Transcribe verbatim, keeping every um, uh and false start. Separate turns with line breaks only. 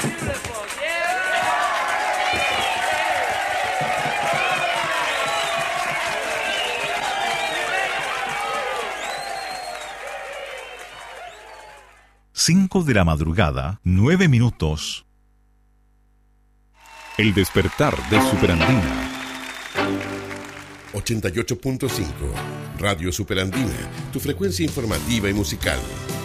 Cinco de la madrugada, nueve minutos. El despertar de Superandina.
ochenta y ocho punto cinco, Radio Superandina, tu frecuencia informativa y musical.